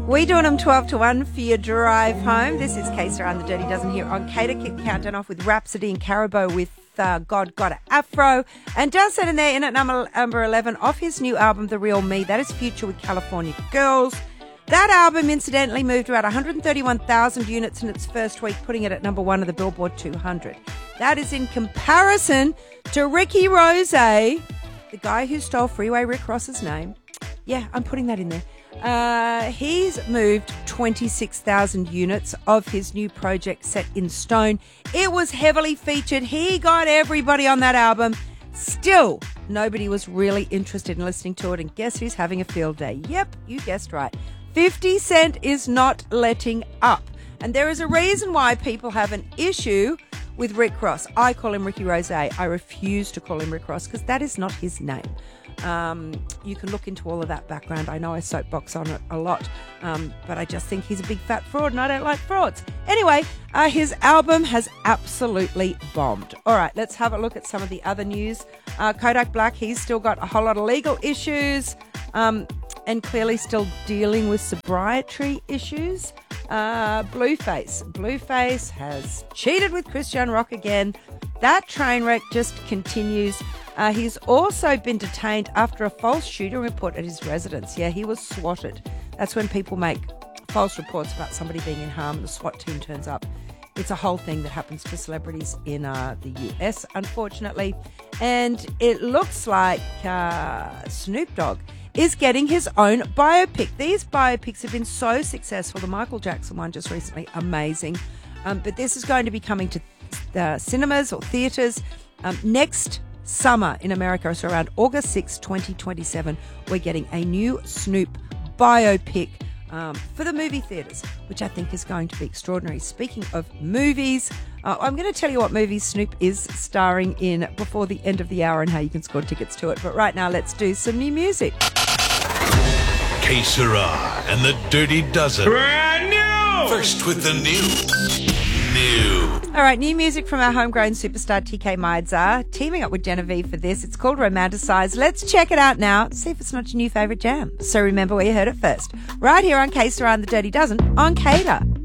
We doing them 12 to 1 for your drive home. This is Kayser on the Dirty Dozen here on Cater. Kick countdown off with Rhapsody and Carabo with God Got a Afro. And just in there in at number 11 off his new album, The Real Me. That is Future with California Girls. That album, incidentally, moved about 131,000 units in its first week, putting it at number 1 of the Billboard 200. That is in comparison to Ricky Rose, the guy who stole Freeway Rick Ross's name. Yeah, I'm putting that in there. He's moved 26,000 units of his new project Set in Stone. It was heavily featured. He got everybody on that album. Still, nobody was really interested in listening to it. And guess who's having a field day? Yep, you guessed right. 50 Cent is not letting up. And there is a reason why people have an issue with Rick Ross. I call him Ricky Rose. I refuse to call him Rick Ross because that is not his name. You can look into all of that background. I know I soapbox on it a lot, but I just think he's a big fat fraud and I don't like frauds. Anyway, his album has absolutely bombed. All right, let's have a look at some of the other news. Kodak Black, he's still got a whole lot of legal issues and clearly still dealing with sobriety issues. Blueface has cheated with Christian Rock again. That train wreck just continues. He's also been detained after a false shooting report at his residence. Yeah, he was swatted. That's when people make false reports about somebody being in harm. The SWAT team turns up. It's a whole thing that happens to celebrities in the US, unfortunately. And it looks like Snoop Dogg is getting his own biopic. These biopics have been so successful. The Michael Jackson one just recently, amazing. But this is going to be coming to the cinemas or theatres next summer in America. So around August 6, 2027, we're getting a new Snoop biopic for the movie theatres, which I think is going to be extraordinary. Speaking of movies, I'm going to tell you what movie Snoop is starring in before the end of the hour and how you can score tickets to it. But right now, let's do some new music. Que Sera and the Dirty Dozen. Brand new! First with the new. All right, new music from our homegrown superstar TK Maidza, teaming up with Genevieve for this. It's called Romanticize. Let's check it out now, see if it's not your new favourite jam. So remember where you heard it first. Right here on Que Sera and the Dirty Dozen on Cater.